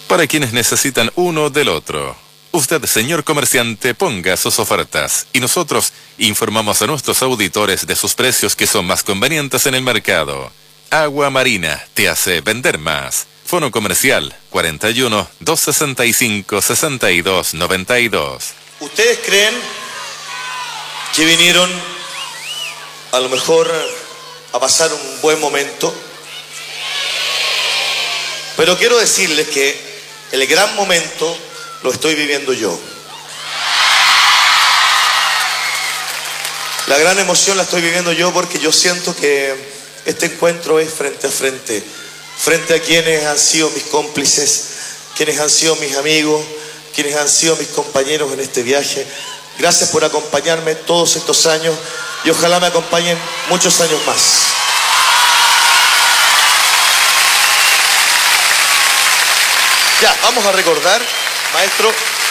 para quienes necesitan uno del otro. Usted, señor comerciante, ponga sus ofertas y nosotros informamos a nuestros auditores de sus precios que son más convenientes en el mercado. Agua Marina te hace vender más. Fono comercial 41 265 62 92. ¿Ustedes creen que vinieron a lo mejor a pasar un buen momento? Pero quiero decirles que el gran momento lo estoy viviendo yo. La gran emoción la estoy viviendo yo porque yo siento que este encuentro es frente a frente. Frente a quienes han sido mis cómplices, quienes han sido mis amigos, quienes han sido mis compañeros en este viaje. Gracias por acompañarme todos estos años y ojalá me acompañen muchos años más. Ya, vamos a recordar, maestro.